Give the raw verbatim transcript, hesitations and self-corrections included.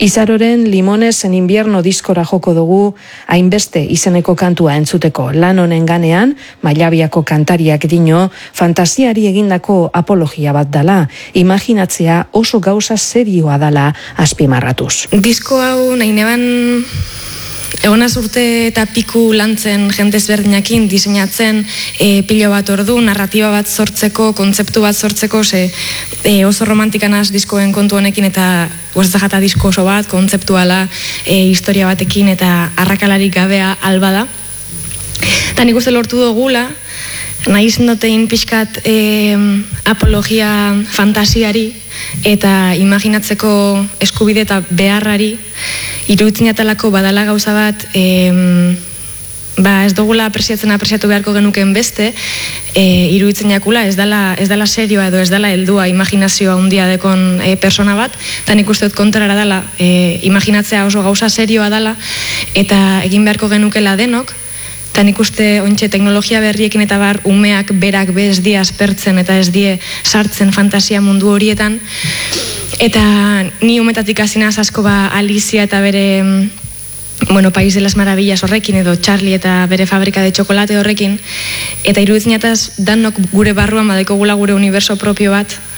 Izaroren Limones en invierno diskora joko dugu hainbeste izeneko kantua entzuteko. Lan honen ganean, Mailabiako kantariak dino, fantasiari egindako apologia bat dala, imaginatzea oso gauza serioa dala azpimarratuz. Disko hau nahi neban egonaz urte eta piku lantzen jente ezberdinakin diseinatzen e, pilo bat ordu, narratiba bat sortzeko, kontzeptu bat sortzeko, ze e, oso romantikanaz diskoen kontu honekin eta guaztajata disko oso bat, kontzeptuala, e, historia batekin eta arrakalarik gabea alba da. Eta nik uste lortu dugula, nahi zendotein pixkat e, apologia fantasiari eta imaginatzeko eskubide eta beharrari, iruditzen jatalako badala gauza bat, e, ba ez dugula apresiatzen apresiatu beharko genuken beste, e, iruditzen jakula ez dela, ez dela serioa edo ez dela heldua imaginazioa handia dekon e, persona bat, eta nik uste dut kontrara dela, e, imaginatzea oso gauza serioa dela, eta egin beharko genukela denok, eta nik uste ontxe teknologia berriekin eta bar umeak berak be ez die aspertzen eta ez die sartzen fantasia mundu horietan. Eta ni umetatik hasinaz asko ba Alicia eta bere bueno, País de las Maravillas horrekin edo Charlie eta bere fabrika de txokolate horrekin. Eta iruditzen jataz danok gure barruan badeko gula gure universo propio bat,